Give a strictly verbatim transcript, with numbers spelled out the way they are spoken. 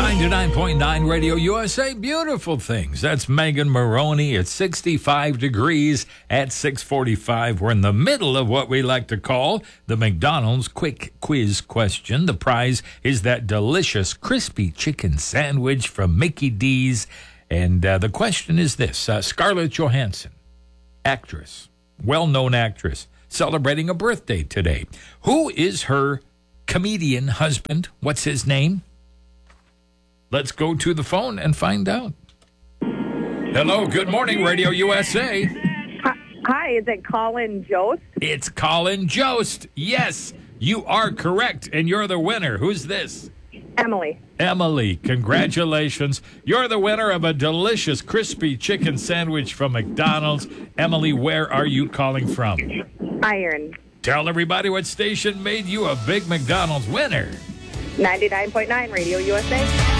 ninety-nine point nine Radio U S A, beautiful things. That's Megan Maroney at sixty-five degrees at six forty-five. We're in the middle of what we like to call the McDonald's Quick Quiz Question. The prize is that delicious crispy chicken sandwich from Mickey D's. And uh, the question is this. Uh, Scarlett Johansson, actress, well-known actress, celebrating a birthday today. Who is her comedian husband? What's his name? Let's go to the phone and find out. Hello, good morning, Radio U S A. Hi, is it Colin Jost? It's Colin Jost. Yes, you are correct, and you're the winner. Who's this? Emily. Emily, congratulations. You're the winner of a delicious crispy chicken sandwich from McDonald's. Emily, where are you calling from? Iron. Tell everybody what station made you a big McDonald's winner. ninety-nine point nine Radio U S A.